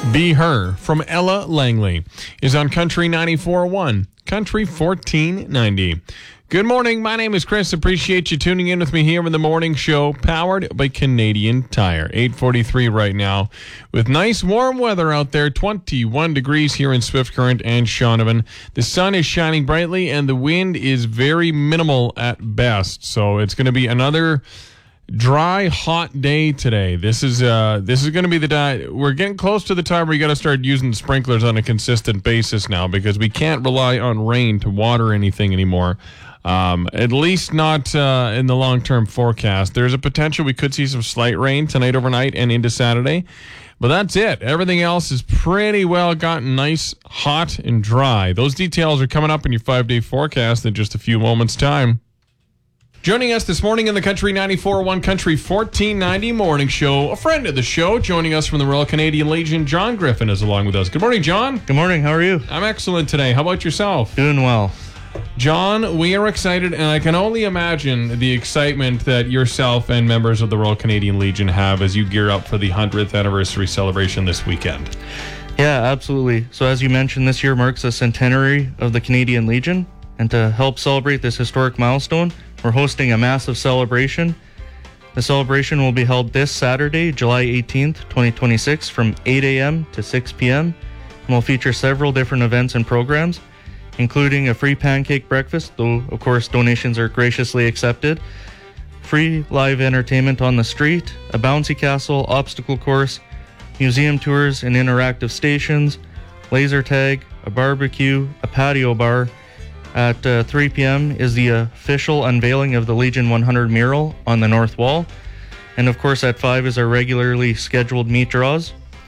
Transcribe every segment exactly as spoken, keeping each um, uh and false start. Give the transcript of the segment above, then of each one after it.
Be Her from Ella Langley is on Country ninety-four point one, Country fourteen ninety. Good morning. My name is Chris. Appreciate you tuning in with me here in the morning show, powered by Canadian Tire. eight forty-three right now with nice warm weather out there, twenty-one degrees here in Swift Current and Shaunavon. The sun is shining brightly and the wind is very minimal at best. So it's going to be another dry, hot day today. This is uh, this is going to be the day. We're getting close to the time where you got to start using the sprinklers on a consistent basis now, because we can't rely on rain to water anything anymore. Um, at least not uh, in the long-term forecast. There's a potential we could see some slight rain tonight, overnight, and into Saturday. But that's it. Everything else is pretty well gotten nice, hot, and dry. Those details are coming up in your five-day forecast in just a few moments' time. Joining us this morning in the Country ninety-four point one Country fourteen ninety morning show, a friend of the show, joining us from the Royal Canadian Legion, John Griffin is along with us. Good morning, John. Good morning. How are you? I'm excellent today. How about yourself? Doing well. John, we are excited, and I can only imagine the excitement that yourself and members of the Royal Canadian Legion have as you gear up for the hundredth anniversary celebration this weekend. Yeah, absolutely. So as you mentioned, this year marks a centenary of the Canadian Legion, and to help celebrate this historic milestone, we're hosting a massive celebration. The celebration will be held this Saturday, July eighteenth, twenty twenty-six, from eight a.m. to six p.m. and will feature several different events and programs, including a free pancake breakfast, though of course donations are graciously accepted, free live entertainment on the street, a bouncy castle, obstacle course, museum tours and interactive stations, laser tag, a barbecue, a patio bar. At uh, three p.m. is the official unveiling of the Legion one hundred mural on the north wall. And of course at five is our regularly scheduled meat draws.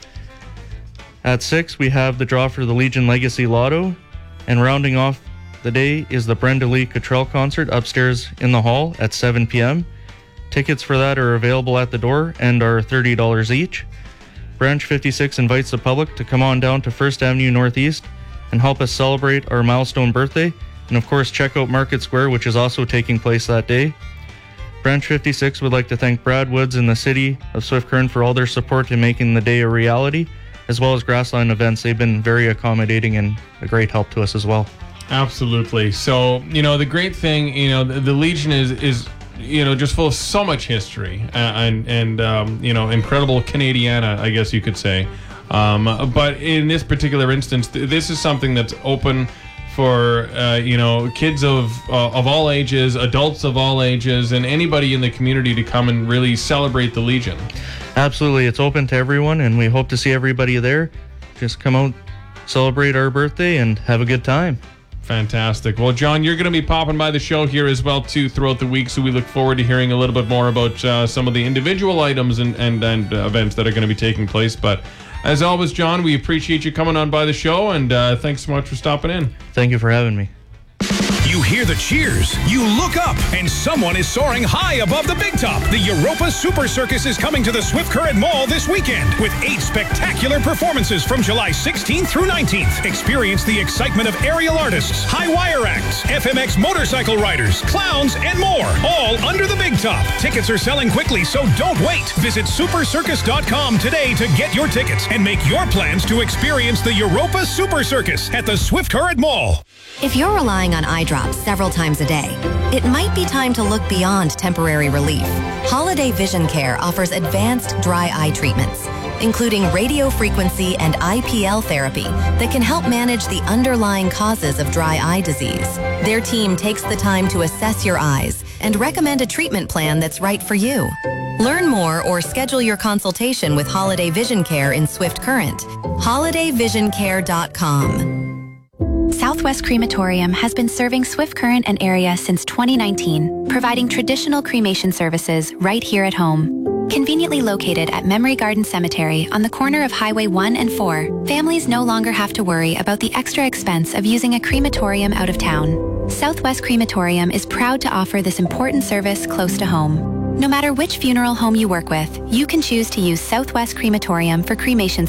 At six we have the draw for the Legion Legacy Lotto. And rounding off the day is the Brenda Lee Cottrell concert upstairs in the hall at seven p.m. Tickets for that are available at the door and are thirty dollars each. Branch fifty-six invites the public to come on down to First Avenue Northeast and help us celebrate our milestone birthday. And of course, check out Market Square, which is also taking place that day. Branch fifty-six would like to thank Brad Woods and the City of Swift Current for all their support in making the day a reality, as well as Grassline Events. They've been very accommodating and a great help to us as well. Absolutely. So, you know, the great thing, you know, the, the Legion is, is, you know, just full of so much history and, and um, you know, incredible Canadiana, I guess you could say. Um, but in this particular instance, th- this is something that's open for, uh, you know, kids of uh, of all ages, adults of all ages, and anybody in the community to come and really celebrate the Legion. Absolutely. It's open to everyone, and we hope to see everybody there. Just come out, celebrate our birthday, and have a good time. Fantastic. Well, John, you're going to be popping by the show here as well, too, throughout the week, so we look forward to hearing a little bit more about uh, some of the individual items and, and, and uh, events that are going to be taking place. But as always, John, we appreciate you coming on by the show, and uh, thanks so much for stopping in. Thank you for having me. You hear the cheers, you look up, and someone is soaring high above the big top. The Europa Super Circus is coming to the Swift Current Mall this weekend with eight spectacular performances from July sixteenth through nineteenth. Experience the excitement of aerial artists, high wire acts, F M X motorcycle riders, clowns, and more, all under the big top. Tickets are selling quickly, so don't wait. Visit super circus dot com today to get your tickets and make your plans to experience the Europa Super Circus at the Swift Current Mall. If you're relying on eye drops several times a day, it might be time to look beyond temporary relief. Holiday Vision Care offers advanced dry eye treatments, including radio frequency and I P L therapy that can help manage the underlying causes of dry eye disease. Their team takes the time to assess your eyes and recommend a treatment plan that's right for you. Learn more or schedule your consultation with Holiday Vision Care in Swift Current. holiday vision care dot com. Southwest Crematorium has been serving Swift Current and area since twenty nineteen, providing traditional cremation services right here at home. Conveniently located at Memory Garden Cemetery on the corner of Highway one and four, families no longer have to worry about the extra expense of using a crematorium out of town. Southwest Crematorium is proud to offer this important service close to home. No matter which funeral home you work with, you can choose to use Southwest Crematorium for cremation